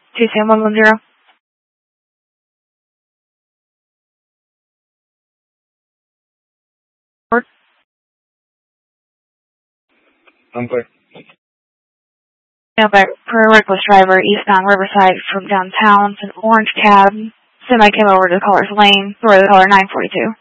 27110. I'm clear. Back for a reckless driver eastbound Riverside from downtown. It's an orange cab. Semi came over to Colors Lane, for the color 942.